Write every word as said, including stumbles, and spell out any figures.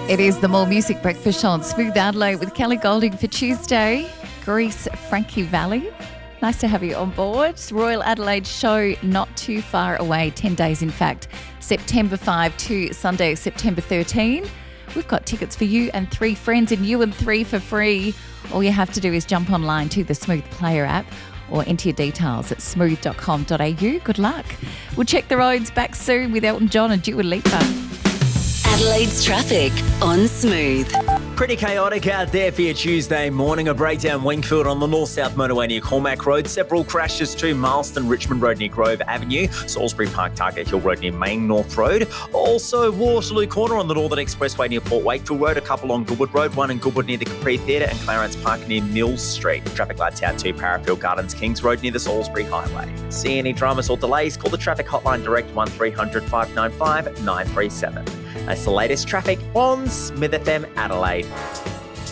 It is the More Music Breakfast Show on Smooth Adelaide with Kelly Golding for Tuesday. Greece, Frankie Valli. Nice to have you on board. Royal Adelaide show not too far away, ten days in fact. September fifth to Sunday, September thirteenth. We've got tickets for you and three friends and you and three for free. All you have to do is jump online to the Smooth Player app or enter your details at smooth dot com dot a u. Good luck. We'll check the roads back soon with Elton John and Dua Lipa. Adelaide's traffic on Smooth. Pretty chaotic out there for your Tuesday morning. A breakdown Wingfield on the north-south motorway near Cormac Road. Several crashes to Marston Richmond Road near Grove Avenue. Salisbury Park Target Hill Road near Main North Road. Also Waterloo Corner on the Northern Expressway near Port Wakefield Road. A couple on Goodwood Road. One in Goodwood near the Capri Theatre and Clarence Park near Mills Street. Traffic lights out to Parafield Gardens Kings Road near the Salisbury Highway. See any dramas or delays? Call the traffic hotline direct one three hundred five nine five nine three seven. That's the latest traffic on Smith F M Adelaide.